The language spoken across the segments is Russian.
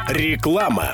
Реклама.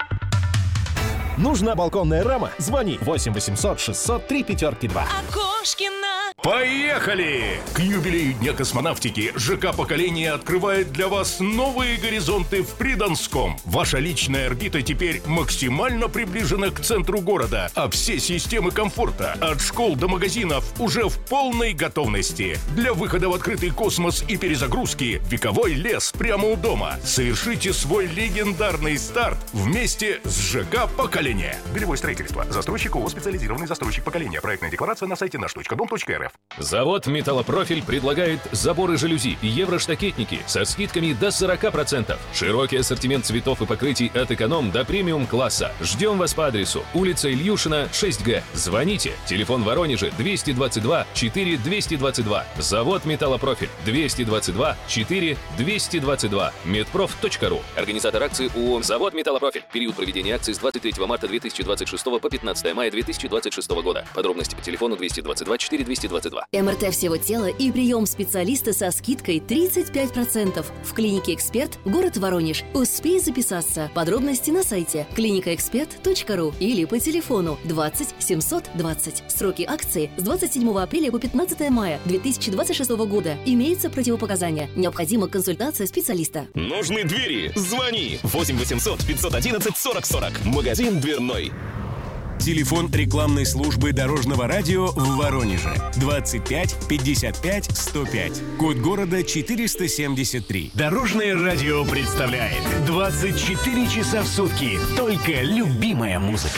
Нужна балконная рама? Звони 8 800 600 3542. Окошкина. Поехали! К юбилею Дня космонавтики ЖК «Поколение» открывает для вас новые горизонты в Придонском. Ваша личная орбита теперь максимально приближена к центру города, а все системы комфорта от школ до магазинов уже в полной готовности. Для выхода в открытый космос и перезагрузки вековой лес прямо у дома. Совершите свой легендарный старт вместе с ЖК «Поколение». Белевое строительство. Застройщик ООО «Специализированный застройщик поколения». Проектная декларация на сайте nаш.дом.рф. Завод «Металлопрофиль» предлагает заборы жалюзи и евроштакетники со скидками до 40%. Широкий ассортимент цветов и покрытий от эконом до премиум-класса. Ждем вас по адресу: улица Ильюшина, 6Г. Звоните. Телефон в Воронеже 222 4 222. Завод «Металлопрофиль» 222 4 222. Медпроф.ру. Организатор акции ООО «Завод «Металлопрофиль». Период проведения акции с 23 марта 2026 по 15 мая 2026 года. Подробности по телефону 222 4 222. МРТ всего тела и прием специалиста со скидкой 35% в клинике «Эксперт», город Воронеж. Успей записаться. Подробности на сайте clinicaexpert.ru или по телефону 20 720. Сроки акции с 27 апреля по 15 мая 2026 года. Имеются противопоказания. Необходима консультация специалиста. Нужны двери? Звони 8 800 511 40 40. Магазин «Дверной». Телефон рекламной службы Дорожного радио в Воронеже 25 55 105. Код города 473. Дорожное радио представляет 24 часа в сутки только любимая музыка.